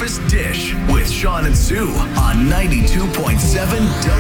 breakfast dish with Sean and Sue on 92.7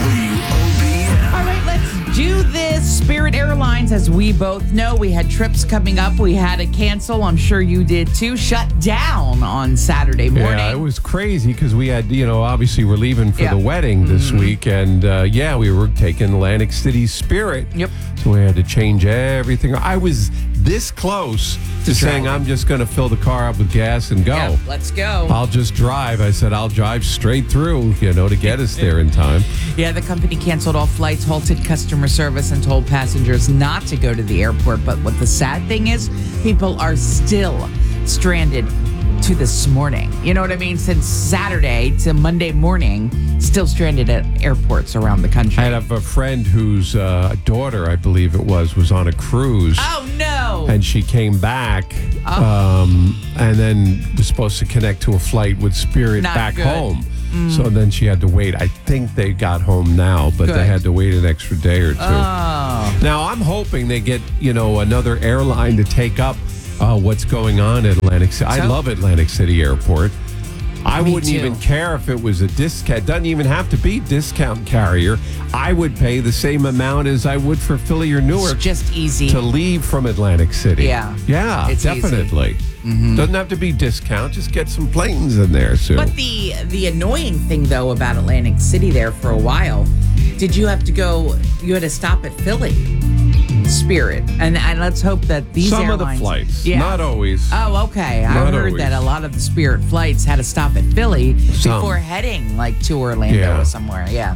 WOBM. All right, let's do this. Spirit Airlines, as we both know, we had trips coming up. We had to cancel. I'm sure you did too. Shut down on Saturday morning. Yeah, it was crazy because we had, obviously we're leaving for the wedding this week. And we were taking Atlantic City Spirit. Yep. So we had to change everything. I was this close to saying I'm just going to fill the car up with gas and go. Yep, let's go. I'll just drive. I said I'll drive straight through, to get us there in time. Yeah, the company canceled all flights, halted customer service, and told passengers not to go to the airport. But what the sad thing is, people are still stranded to this morning. You know what I mean? Since Saturday to Monday morning, still stranded at airports around the country. I have a friend whose daughter, I believe it was on a cruise. Oh, no. And she came back and then was supposed to connect to a flight with Spirit Not back good. home. So then she had to wait. I think they got home now, but Good. they had to wait an extra day or two. Oh. Now, I'm hoping they get, another airline to take up what's going on at Atlantic City. I love Atlantic City Airport. I wouldn't too. even care if it was a discount. It doesn't even have to be discount carrier. I would pay the same amount as I would for Philly or Newark. It's just easy. To leave from Atlantic City. Yeah. Yeah, It's definitely. Doesn't have to be discount. Just get some planes in there, Sue. But the annoying thing, though, about Atlantic City there for a while, you had to stop at Philly Spirit. And let's hope that these some airlines... of the flights. Yeah. Not always. Oh, okay. I Not heard always. that a lot of the Spirit flights had to stop at Philly before heading to Orlando or somewhere. Yeah.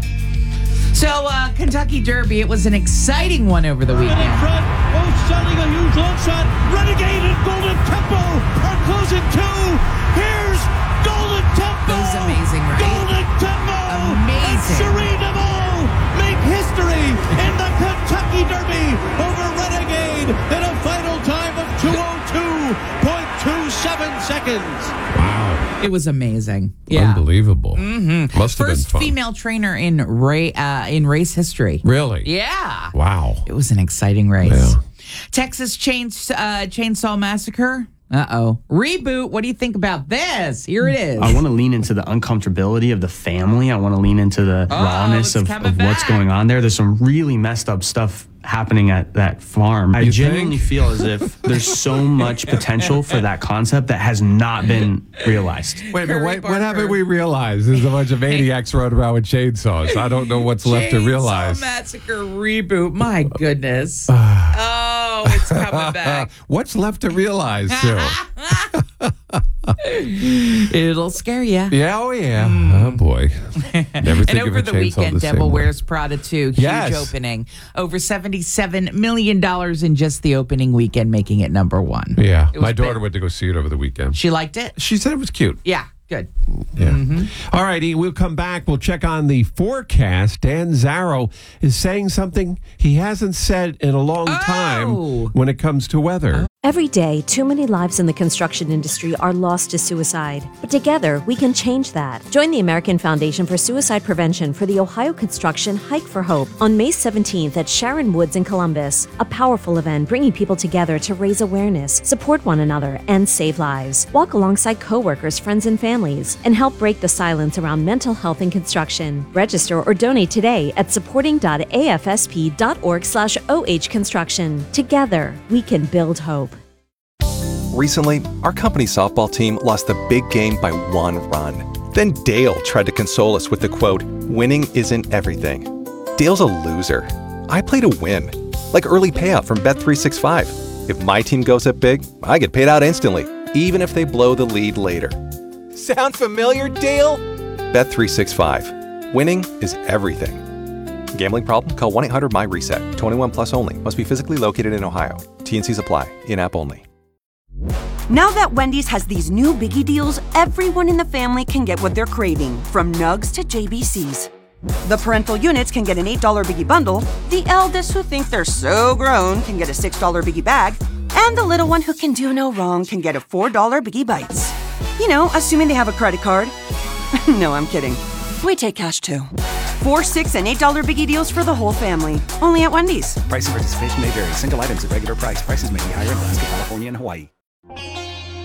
So, Kentucky Derby, it was an exciting one over the weekend. In front, sending a huge long shot. Renegade and Golden Tempo are closing too. Here's Golden Tempo. That was amazing, right? Golden Tempo. Amazing. And Cherie DeVaux make history in the Kentucky Derby over Renegade in a final time of 2:02.27 seconds. Wow. It was amazing. Yeah. Unbelievable. Must have been First fun. female trainer in race history. Really? Yeah. Wow. It was an exciting race. Yeah. Texas Chainsaw Massacre. Reboot. What do you think about this? Here it is. I want to lean into the uncomfortability of the family. I want to lean into the rawness it's of coming what's back. going on there. There's some really messed up stuff happening at that farm. I genuinely feel as if there's so much potential for that concept that has not been realized. Wait a minute, Curry what haven't Barker. we realized? There's a bunch of maniacs running around with chainsaws. I don't know what's left to realize. Chainsaw Massacre reboot. My goodness. Oh, it's coming back. What's left to realize, Sue? It'll scare you. Yeah, oh yeah. Oh boy. Never think And of over a the chainsaw weekend, the same Devil way. Wears Prada 2, huge Yes. opening. Over $77 million in just the opening weekend, making it number one. Yeah, It was my daughter big. went to go see it over the weekend. She liked it? She said it was cute. Yeah, good. Yeah. All righty, we'll come back. We'll check on the forecast. Dan Zarrow is saying something he hasn't said in a long time when it comes to weather. Every day, too many lives in the construction industry are lost to suicide. But together, we can change that. Join the American Foundation for Suicide Prevention for the Ohio Construction Hike for Hope on May 17th at Sharon Woods in Columbus. A powerful event bringing people together to raise awareness, support one another, and save lives. Walk alongside coworkers, friends, and families, and help break the silence around mental health in construction. Register or donate today at supporting.afsp.org/OH Construction. Together, we can build hope. Recently, our company softball team lost the big game by 1 run. Then Dale tried to console us with the quote, "Winning isn't everything." Dale's a loser. I play to win. Like early payout from Bet365. If my team goes up big, I get paid out instantly, even if they blow the lead later. Sound familiar, Dale? Bet365. Winning is everything. Gambling problem? Call 1-800-MY-RESET. 21 plus only. Must be physically located in Ohio. T&Cs apply. In-app only. Now that Wendy's has these new biggie deals, everyone in the family can get what they're craving, from nugs to JBCs. The parental units can get an $8 biggie bundle, the eldest who think they're so grown can get a $6 biggie bag, and the little one who can do no wrong can get a $4 biggie bites. You know, assuming they have a credit card. No, I'm kidding. We take cash too. 4, 6, and $8 biggie deals for the whole family. Only at Wendy's. Price and participation may vary. Single items at regular price. Prices may be higher in Alaska, California, and Hawaii.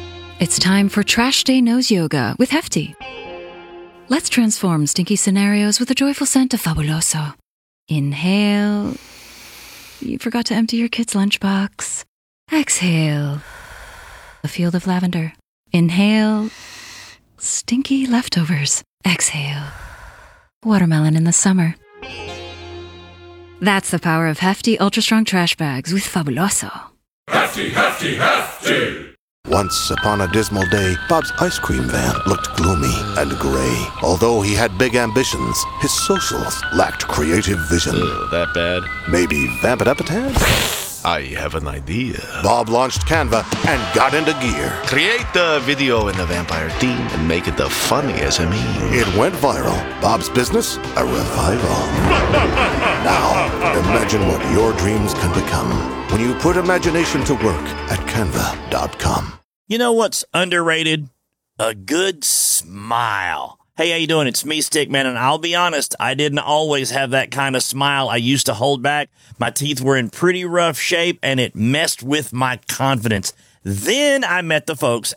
It's time for Trash Day Nose Yoga with Hefty. Let's transform stinky scenarios with a joyful scent of Fabuloso. Inhale. You forgot to empty your kid's lunchbox. Exhale. A field of lavender. Inhale. Stinky leftovers. Exhale. Watermelon in the summer. That's the power of Hefty Ultra Strong Trash Bags with Fabuloso. Hefty, Hefty, Hefty! Once upon a dismal day, Bob's ice cream van looked gloomy and gray. Although he had big ambitions, his socials lacked creative vision. That bad? Maybe vamp it up a tad? I have an idea. Bob launched Canva and got into gear. Create the video in the vampire theme and make it the funniest SME. It went viral. Bob's business, a revival. Now, imagine what your dreams can become when you put imagination to work at canva.com. You know what's underrated? A good smile. Hey, how you doing? It's me, Stickman, and I'll be honest, I didn't always have that kind of smile. I used to hold back. My teeth were in pretty rough shape, and it messed with my confidence. Then I met the folks